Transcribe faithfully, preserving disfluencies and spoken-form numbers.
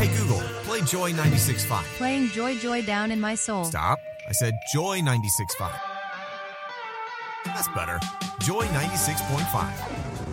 Hey Google, play Joy ninety-six point five. Playing Joy Joy down in my soul. Stop. I said Joy ninety-six point five. That's better. Joy ninety-six point five.